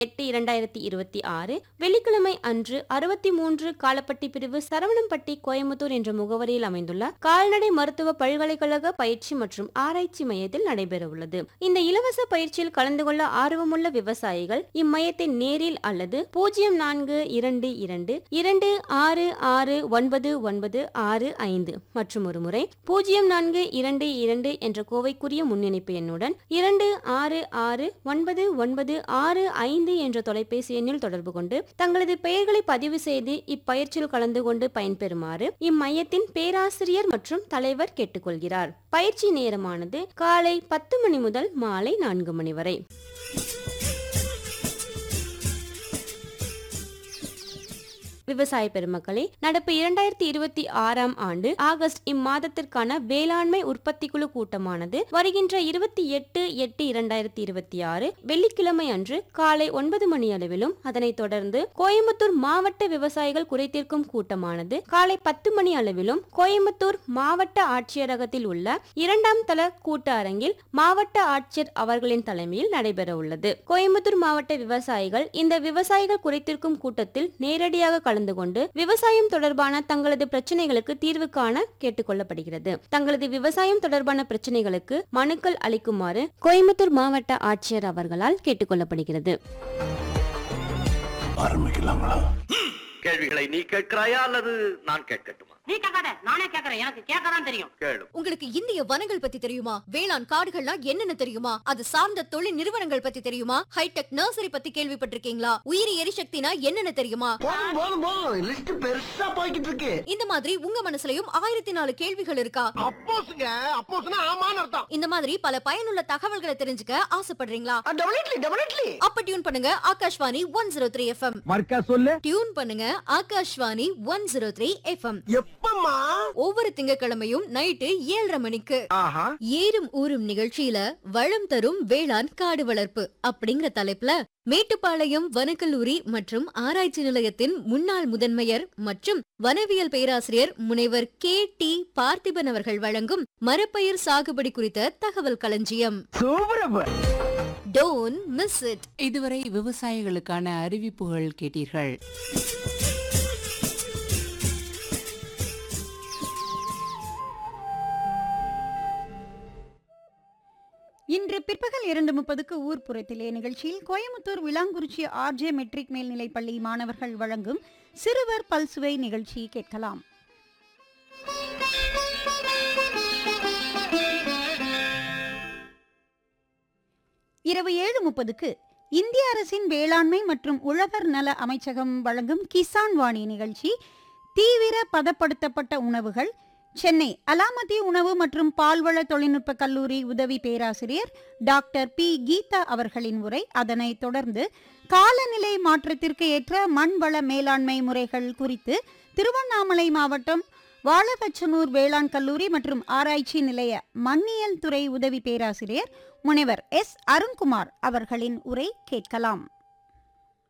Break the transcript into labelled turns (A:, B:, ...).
A: 8/2026 வெள்ளிக்கிழமை அன்று 63 காலப்பட்டி பிரிவு சரவணம்பட்டி கோயம்புத்தூர் என்ற முகவரியில் அமைந்துள்ள கால்நடை மருத்துவ பல்கலைக்கழக பயிற்சி மற்றும் ஆராய்ச்சி மையத்தில் நடைபெறவுள்ளது. இந்த இலவச பயிற்சியில் கலந்து கொள்ள ஆர்வமுள்ள விவசாயிகள் இம்மையத்தை நேரில் அல்லது 0422266965 மற்றும் ஒரு முறை 0422 என்ற கோவைக்குரிய முன்னிணைப்பு எண்ணுடன் 266965 என்ற தொலைபேசி எண்ணில் தொடர்பு கொண்டு தங்களது பெயர்களை பதிவு செய்து இப்பயிற்சியில் கலந்து கொண்டு பயன்பெறுமாறு இம்மையத்தின் பேராசிரியர் மற்றும் தலைவர் கேட்டுக்கொள்கிறார். பயிற்சி நேரமானது காலை 10 மணி முதல் மாலை 4 மணி வரை. விவசாய பெருமக்களே, நடப்பு 2026 ஆண்டு ஆகஸ்ட் இம்மாதத்திற்கான வேளாண்மை உற்பத்தி குழு கூட்டமானது வருகின்ற 28/8/2026 வெள்ளிக்கிழமை அன்று காலை 9 மணி அளவிலும், அதனைத் தொடர்ந்து கோயம்புத்தூர் மாவட்ட விவசாயிகள் குறைதீர்க்கும் கூட்டமானது காலை 10 மணி அளவிலும் கோயம்புத்தூர் மாவட்ட ஆட்சியரகத்தில் உள்ள 2ஆம் தள கூட்ட அரங்கில் மாவட்ட ஆட்சியர் அவர்களின் தலைமையில் நடைபெற உள்ளது. கோயம்புத்தூர் மாவட்ட விவசாயிகள் இந்த விவசாயிகள் குறைதீர்க்கும் கூட்டத்தில் நேரடியாக கலந்து கொண்டு விவசாயம் தொடர்பான தங்களது பிரச்சனைகளுக்கு தீர்வு காண கேட்டுக்கொள்ளப்படுகிறது. தங்களது விவசாயம் தொடர்பான பிரச்சனைகளுக்கு மனுக்கள் அளிக்குமாறு கோயம்புத்தூர் மாவட்ட ஆட்சியர் அவர்களால் கேட்டுக்கொள்ளப்படுகிறது.
B: கேள்விகளை நீ கேட்கிறாயா அல்லது நான் கேட்கட்டுமா?
C: நீ கேட்காத, நானே கேட்கிறேன். எனக்கு கேட்கதான் தெரியும்.
B: கேளு.
D: உங்களுக்கு இந்திய வனங்கள் பத்தி தெரியுமா? வேளாண் காடுகள்னா என்னென்ன தெரியுமா? அது சார்ந்த தொழில் நிறுவனங்கள் பத்தி தெரியுமா? ஹைடெக் நர்சரி பத்தி கேள்விப்பட்டிருக்கீங்களா? உயிரி எரிசக்தினா என்னென்ன தெரியுமா?
E: லிஸ்ட் பெருசா போய்கிட்டு இருக்கு.
D: இந்த மாதிரி உங்க மனசுலயும் 1004 கேள்விகள் இருக்கா?
E: அப்போஸ்ங்க, அப்போஸ்னா ஆமான்னு அர்த்தம்.
D: இந்த மாதிரி பல பயனுள்ள தகவல்களை தெரிஞ்சுக்க ஆசைப்படுறீங்களா?
E: டெஃபினெட்லி.
D: அப்ப டியூன் பண்ணுங்க ஆகாஷ்வாணி 103 FM.
E: மர்க்கா சொல்லு.
D: டியூன் பண்ணுங்க ஆகாஷ்வாணி 103 FM.
E: எப்பம்மா?
D: ஒவ்வொரு திங்கட்கிழமையும் நைட்டு 7:30 மணிக்கு.
E: ஆஹா.
D: ஏறும் ஊரும் நிகழ்ச்சியில வளம் தரும் வேளாண் காடு வளர்ப்பு அப்படிங்கிற தலைப்புல மேட்டுப்பாளையம் வனக்கல்லூரி மற்றும் ஆராய்ச்சி நிலையத்தின் முன்னாள் முதன்மையர் மற்றும் வனவியல் பேராசிரியர் முனைவர் KT பார்த்திபன் அவர்கள் வழங்கும் மரப்பயிர் சாகுபடி குறித்த தகவல் களஞ்சியம். Don't miss it.
F: இதுவரை விவசாயிகளுக்கான அறிவிப்புகள் கேட்டீர்கள்.
G: இன்று பிற்பகல் 2:30 ஊர்ப்புறத்திலே நிகழ்ச்சியில் கோயம்புத்தூர் விளாங்குறிச்சி RJ மெட்ரிக் மேல்நிலைப் பள்ளி மாணவர்கள் வழங்கும் சிறுவர் பல்சுவை நிகழ்ச்சி கேட்கலாம். இரவு 7:30 இந்திய அரசின் வேளாண்மை மற்றும் உழவர் நல அமைச்சகம் வழங்கும் கிசான் வாணி நிகழ்ச்சி தீவிர பதப்படுத்தப்பட்ட உணவுகள் சென்னை அலாமதி உணவு மற்றும் பால்வள தொழில்நுட்ப கல்லூரி உதவி பேராசிரியர் டாக்டர் P. கீதா அவர்களின் உரை. அதனைத் தொடர்ந்து காலநிலை மாற்றத்திற்கு ஏற்ற மண்வள மேலாண்மை முறைகள் குறித்து திருவண்ணாமலை மாவட்டம் வாழவச்சனூர் வேளாண் கல்லூரி மற்றும் ஆராய்ச்சி நிலைய மண்ணியல் துறை உதவி பேராசிரியர் முனைவர் S. அருண்குமார் அவர்களின் உரை கேட்கலாம்.